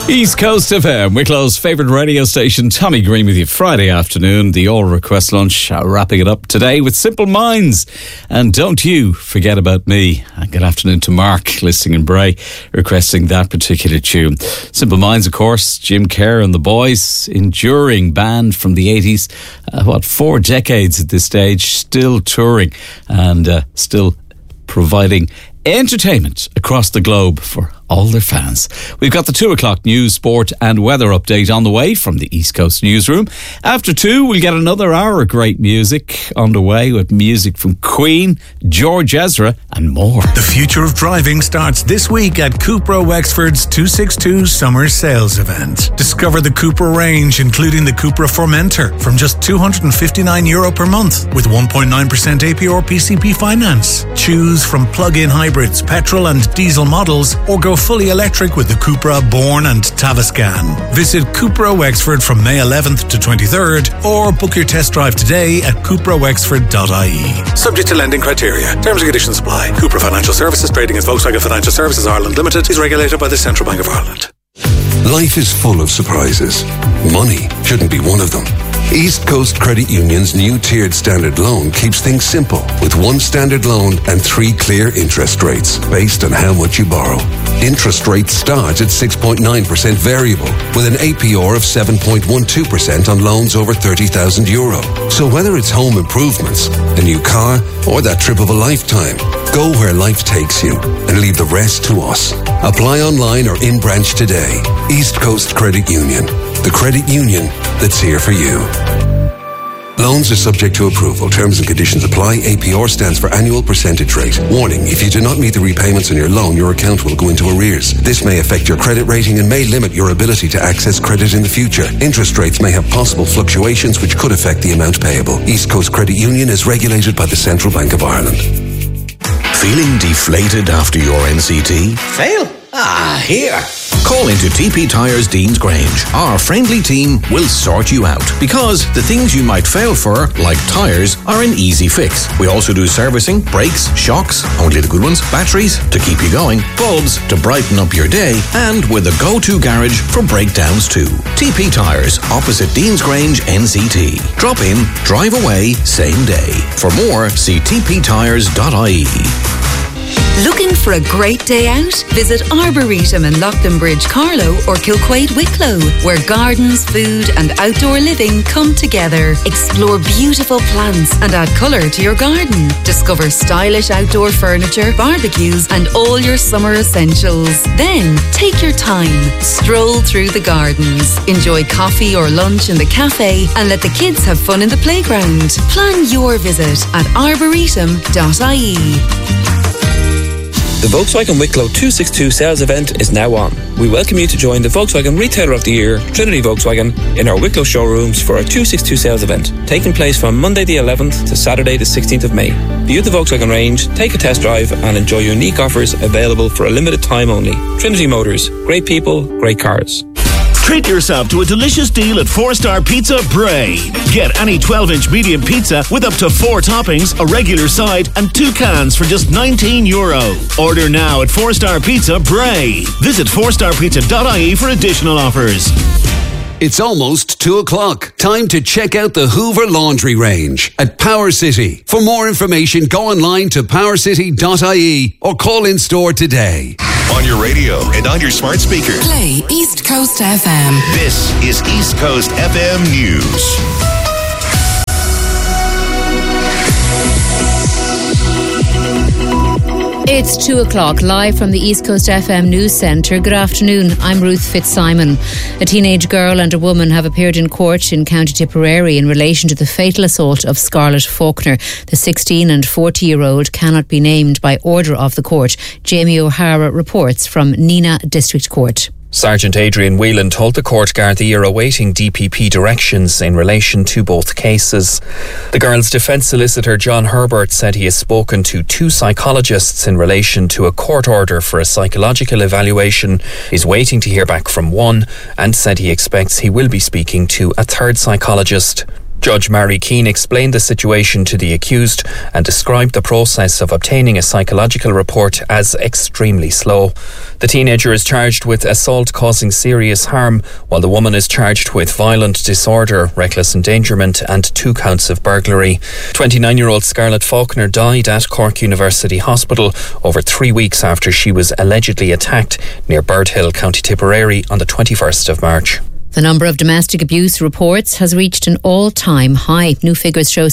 East Coast FM, Wicklow's favourite radio station. Tommy Green with you Friday afternoon. The All Request Lunch, wrapping it up today with Simple Minds. And Don't You Forget About Me. And good afternoon to Mark, listening in Bray, requesting that particular tune. Simple Minds, of course, Jim Kerr and the Boys, enduring band from the 80s. 4 decades at this stage, still touring and still providing entertainment across the globe for all their fans. We've got the 2 o'clock news, sport and weather update on the way from the East Coast newsroom. After 2, we'll get another hour of great music underway with music from Queen, George Ezra and more. The future of driving starts this week at Cupra Wexford's 262 Summer Sales Event. Discover the Cupra range, including the Cupra Formentor, from just €259 per month with 1.9% APR PCP finance. Choose from plug-in hybrids, petrol and diesel models, or go fully electric with the Cupra Born and Tavascan. Visit Cupra Wexford from May 11th to 23rd or book your test drive today at cuprawexford.ie. Subject to lending criteria. Terms and conditions apply. Cupra Financial Services, trading as Volkswagen Financial Services Ireland Limited, is regulated by the Central Bank of Ireland. Life is full of surprises. Money shouldn't be one of them. East Coast Credit Union's new tiered standard loan keeps things simple with 1 standard loan and 3 clear interest rates based on how much you borrow. Interest rates start at 6.9% variable with an APR of 7.12% on loans over €30,000. So whether it's home improvements, a new car, or that trip of a lifetime, go where life takes you and leave the rest to us. Apply online or in branch today. East Coast Credit Union, the credit union that's here for you. Loans are subject to approval. Terms and conditions apply. APR stands for annual percentage rate. Warning, if you do not meet the repayments on your loan, your account will go into arrears. This may affect your credit rating and may limit your ability to access credit in the future. Interest rates may have possible fluctuations which could affect the amount payable. East Coast Credit Union is regulated by the Central Bank of Ireland. Feeling deflated after your NCT? Fail? Here. Call into TP Tyres Deans Grange. Our friendly team will sort you out because the things you might fail for, like tyres, are an easy fix. We also do servicing, brakes, shocks, only the good ones, batteries to keep you going, bulbs to brighten up your day, and with a go-to garage for breakdowns too. TP Tyres, opposite Deans Grange, NCT. Drop in, drive away, same day. For more, see tptyres.ie. Looking for a great day out? Visit Arboretum in Lochlinbridge, Carlow or Kilquade, Wicklow, where gardens, food and outdoor living come together. Explore beautiful plants and add colour to your garden. Discover stylish outdoor furniture, barbecues and all your summer essentials. Then take your time. Stroll through the gardens. Enjoy coffee or lunch in the cafe and let the kids have fun in the playground. Plan your visit at arboretum.ie. The Volkswagen Wicklow 262 sales event is now on. We welcome you to join the Volkswagen Retailer of the Year, Trinity Volkswagen, in our Wicklow showrooms for our 262 sales event, taking place from Monday the 11th to Saturday the 16th of May. View the Volkswagen range, take a test drive and enjoy unique offers available for a limited time only. Trinity Motors, great people, great cars. Treat yourself to a delicious deal at 4-Star Pizza Bray. Get any 12-inch medium pizza with up to 4 toppings, a regular side and 2 cans for just €19. Order now at 4-Star Pizza Bray. Visit 4starpizza.ie for additional offers. It's almost 2 o'clock. Time to check out the Hoover Laundry range at Power City. For more information, go online to powercity.ie or call in store today. On your radio and on your smart speaker. Play East Coast FM. This is East Coast FM News. It's 2 o'clock, live from the East Coast FM News Centre. Good afternoon, I'm Ruth Fitzsimon. A teenage girl and a woman have appeared in court in County Tipperary in relation to the fatal assault of Scarlett Faulkner. The 16 and 40-year-old cannot be named by order of the court. Jamie O'Hara reports from Nina District Court. Sergeant Adrian Whelan told the court guard they are awaiting DPP directions in relation to both cases. The girl's defence solicitor John Herbert said he has spoken to 2 psychologists in relation to a court order for a psychological evaluation. He's waiting to hear back from one and said he expects he will be speaking to a 3rd psychologist. Judge Mary Keane explained the situation to the accused and described the process of obtaining a psychological report as extremely slow. The teenager is charged with assault causing serious harm, while the woman is charged with violent disorder, reckless endangerment and 2 counts of burglary. 29-year-old Scarlett Faulkner died at Cork University Hospital over 3 weeks after she was allegedly attacked near Birdhill, County Tipperary on the 21st of March. The number of domestic abuse reports has reached an all-time high. New figures show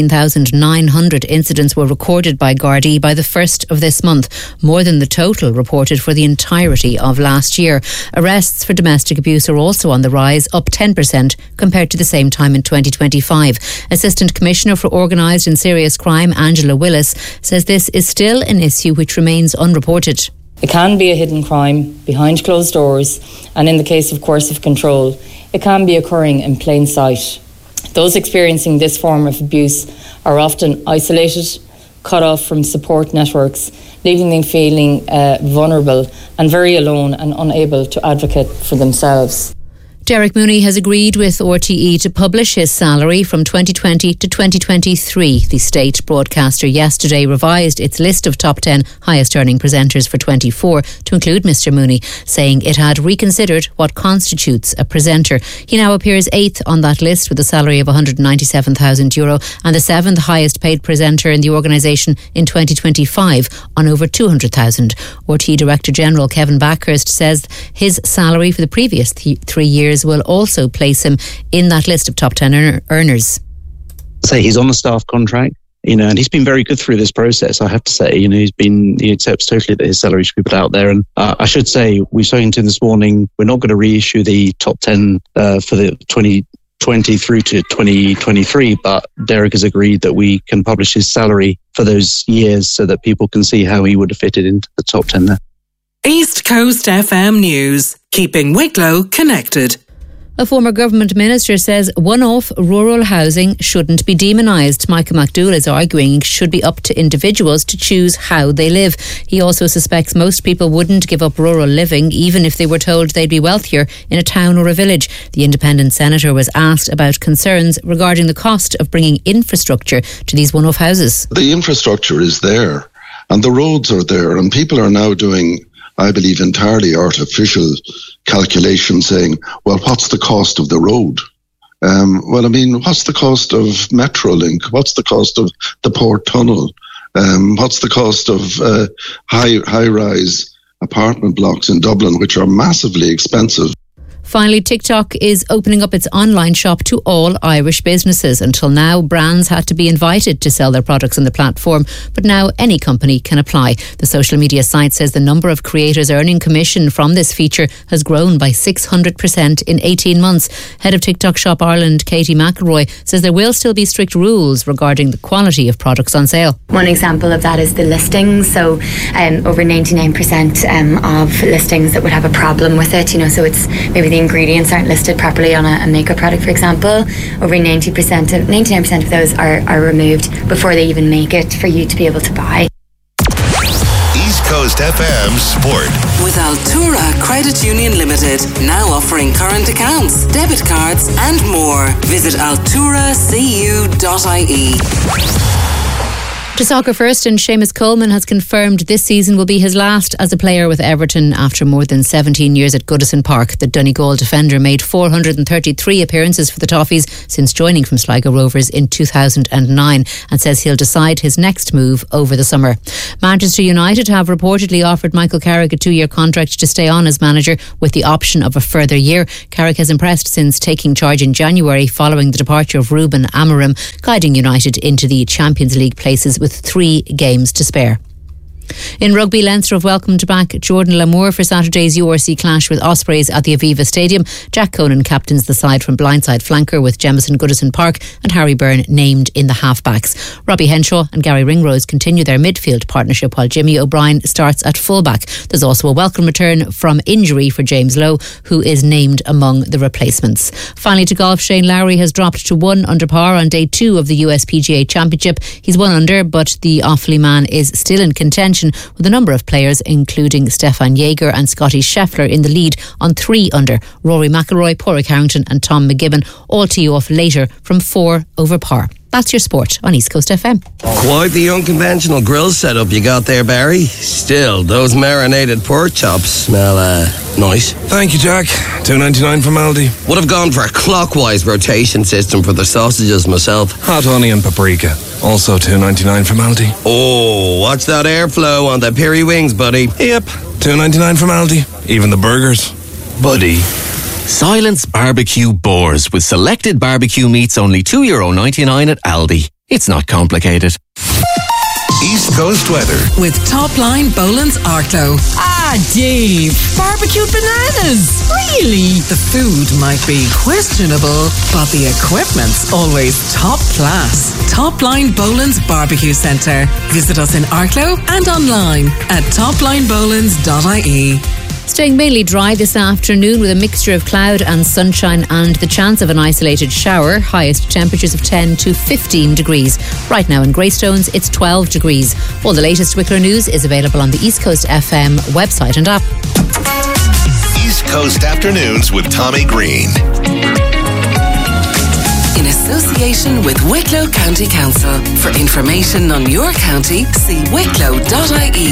17,900 incidents were recorded by Gardaí by the 1st of this month, more than the total reported for the entirety of last year. Arrests for domestic abuse are also on the rise, up 10% compared to the same time in 2025. Assistant Commissioner for Organised and Serious Crime, Angela Willis, says this is still an issue which remains unreported. It can be a hidden crime behind closed doors, and in the case of coercive control, it can be occurring in plain sight. Those experiencing this form of abuse are often isolated, cut off from support networks, leaving them feeling vulnerable and very alone and unable to advocate for themselves. Derek Mooney has agreed with RTE to publish his salary from 2020 to 2023. The state broadcaster yesterday revised its list of top 10 highest earning presenters for 24 to include Mr Mooney, saying it had reconsidered what constitutes a presenter. He now appears 8th on that list with a salary of €197,000 and the 7th highest paid presenter in the organisation in 2025 on over €200,000. RTE Director General Kevin Backhurst says his salary for the previous 3 years will also place him in that list of top 10 earners. So he's on a staff contract, and he's been very good through this process. I have to say, he accepts totally that his salary should be put out there. And I should say, we've spoken to him this morning. We're not going to reissue the top 10 for the 2020 through to 2023, but Derek has agreed that we can publish his salary for those years so that people can see how he would have fitted into the top 10 there. East Coast FM News, keeping Wicklow connected. A former government minister says one-off rural housing shouldn't be demonised. Michael McDougall is arguing it should be up to individuals to choose how they live. He also suspects most people wouldn't give up rural living even if they were told they'd be wealthier in a town or a village. The independent senator was asked about concerns regarding the cost of bringing infrastructure to these one-off houses. The infrastructure is there and the roads are there, and people are now doing, I believe, entirely artificial calculations saying, well, what's the cost of the road? What's the cost of Metrolink? What's the cost of the Port Tunnel? What's the cost of high-rise apartment blocks in Dublin, which are massively expensive? Finally, TikTok is opening up its online shop to all Irish businesses. Until now, brands had to be invited to sell their products on the platform, but now any company can apply. The social media site says the number of creators earning commission from this feature has grown by 600% in 18 months. Head of TikTok Shop Ireland, Katie McElroy, says there will still be strict rules regarding the quality of products on sale. One example of that is the listings. So over 99% of listings that would have a problem with it, so it's maybe the ingredients aren't listed properly on a makeup product, for example. Over 99% of those are removed before they even make it for you to be able to buy. East Coast FM Sport. With Altura Credit Union Limited, now offering current accounts, debit cards and more. Visit alturacu.ie. To soccer first, and Seamus Coleman has confirmed this season will be his last as a player with Everton after more than 17 years at Goodison Park. The Donegal defender made 433 appearances for the Toffees since joining from Sligo Rovers in 2009 and says he'll decide his next move over the summer. Manchester United have reportedly offered Michael Carrick a 2-year contract to stay on as manager with the option of a further year. Carrick has impressed since taking charge in January following the departure of Ruben Amorim, guiding United into the Champions League places with 3 games to spare. In rugby, Leinster have welcomed back Jordan Lamour for Saturday's URC clash with Ospreys at the Aviva Stadium. Jack Conan captains the side from blindside flanker with Jemison Goodison Park and Harry Byrne named in the halfbacks. Robbie Henshaw and Gary Ringrose continue their midfield partnership while Jimmy O'Brien starts at fullback. There's also a welcome return from injury for James Lowe, who is named among the replacements. Finally, to golf, Shane Lowry has dropped to 1 under par on day 2 of the USPGA Championship. He's 1 under, but the Offaly man is still in contention attention, with a number of players, including Stefan Jaeger and Scotty Scheffler, in the lead on 3 under. Rory McIlroy, Padraig Harrington and Tom McGibbon all tee off later from 4 over par. That's your sport on East Coast FM. Quite the unconventional grill setup you got there, Barry. Still, those marinated pork chops smell, nice. Thank you, Jack. $2.99 from Aldi. Would have gone for a clockwise rotation system for the sausages myself. Hot onion paprika. Also $2.99 from Aldi. Oh, watch that airflow on the peri wings, buddy. Yep. $2.99 from Aldi. Even the burgers. Buddy. Silence Barbecue Boars with selected barbecue meats, only €2.99 at Aldi. It's not complicated. East Coast weather. With Top Line Boland's Arklow. Ah, Dave. Barbecued bananas. Really? The food might be questionable, but the equipment's always top class. Top Line Boland's Barbecue Centre. Visit us in Arklow and online at toplinebolans.ie. Staying mainly dry this afternoon with a mixture of cloud and sunshine and the chance of an isolated shower. Highest temperatures of 10 to 15 degrees. Right now in Greystones, it's 12 degrees. All the latest Wicklow news is available on the East Coast FM website and app. East Coast Afternoons with Tommy Green. In association with Wicklow County Council. For information on your county, see wicklow.ie.